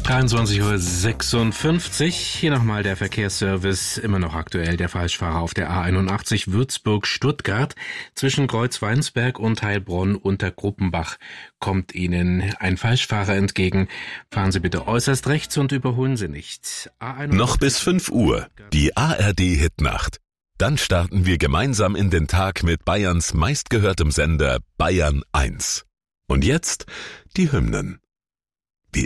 23:56 Uhr. Hier nochmal der Verkehrsservice. Immer noch aktuell der Falschfahrer auf der A81 Würzburg-Stuttgart. Zwischen Kreuzweinsberg und Heilbronn unter Gruppenbach kommt Ihnen ein Falschfahrer entgegen. Fahren Sie bitte äußerst rechts und überholen Sie nicht. Noch bis 5 Uhr, die ARD-Hitnacht. Dann starten wir gemeinsam in den Tag mit Bayerns meistgehörtem Sender Bayern 1. Und jetzt die Hymnen.